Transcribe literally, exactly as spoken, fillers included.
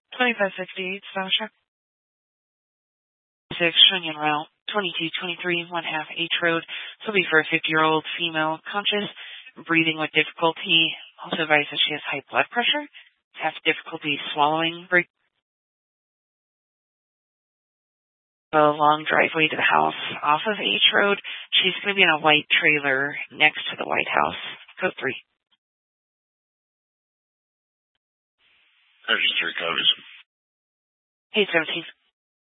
twenty-five fifty-eight, Sasha. six, showing en route, twenty-two twenty-three, one half H Road. This will be for a fifty-year-old female, conscious, breathing with difficulty. Also advised that she has high blood pressure, has difficulty swallowing. A long driveway to the house off of H Road. She's going to be in a white trailer next to the White House. Code three. Register codes. eight seventeen.